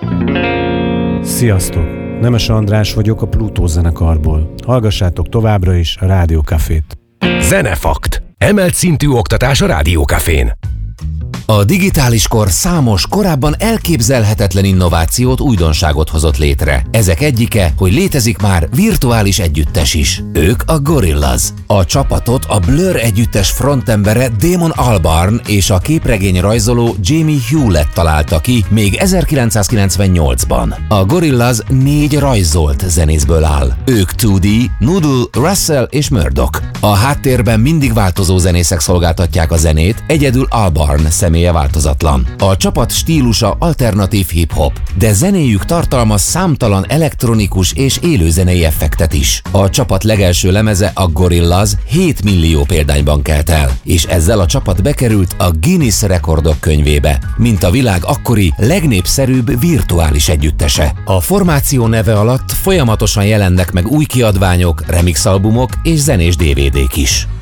Sziasztok! Nemes András vagyok a Plutó zenekarból. Hallgassátok továbbra is a Rádió Cafét. Zenefakt. Emelt szintű oktatás a Rádió Cafén. A digitális kor számos, korábban elképzelhetetlen innovációt, újdonságot hozott létre. Ezek egyike, hogy létezik már virtuális együttes is. Ők a Gorillaz. A csapatot a Blur együttes frontembere Damon Albarn és a képregényrajzoló Jamie Hewlett találta ki még 1998-ban. A Gorillaz 4 rajzolt zenészből áll. Ők 2D, Noodle, Russell és Murdoch. A háttérben mindig változó zenészek szolgáltatják a zenét, egyedül Albarn személye változatlan. A csapat stílusa alternatív hip-hop, de zenéjük tartalmaz számtalan elektronikus és élőzenei effektet is. A csapat legelső lemeze, a Gorillaz 7 millió példányban kelt el, és ezzel a csapat bekerült a Guinness rekordok könyvébe, mint a világ akkori legnépszerűbb virtuális együttese. A formáció neve alatt folyamatosan jelennek meg új kiadványok, remixalbumok és zenés DVD-k is.